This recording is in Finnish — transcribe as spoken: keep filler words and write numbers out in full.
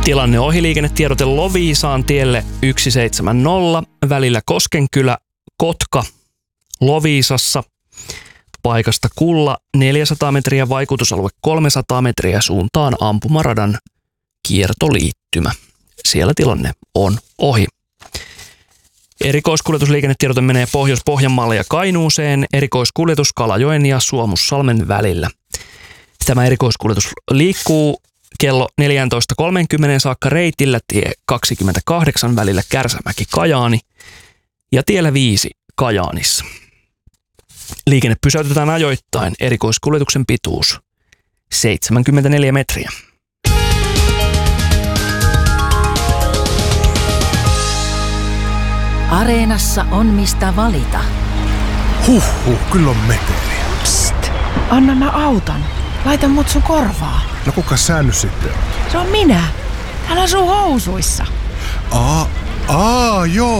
Tilanne ohi, liikennetiedote Loviisaan tielle yksi seitsemänkymmentä välillä Koskenkylä, Kotka, Loviisassa. Paikasta Kulla neljäsataa metriä, vaikutusalue kolmesataa metriä, suuntaan ampumaradan kiertoliittymä. Siellä tilanne on ohi. Erikoiskuljetusliikennetiedote menee Pohjois-Pohjanmaalle ja Kainuuseen. Erikoiskuljetus Kalajoen ja Suomussalmen välillä. Tämä erikoiskuljetus liikkuu kello neljätoista kolmekymmentä saakka reitillä tie kaksikymmentäkahdeksan välillä Kärsämäki-Kajaani ja tiellä viisi Kajaanissa. Liikenne pysäytetään ajoittain. Erikoiskuljetuksen pituus seitsemänkymmentäneljä metriä. Areenassa on mistä valita. Huhhuh, kyllä on meteliä. Psst, anna mä autan. Laita mut sun korvaa. No kuka sä nyt sitten on? Se on minä. Täällä on sun housuissa. Aa, aa joo.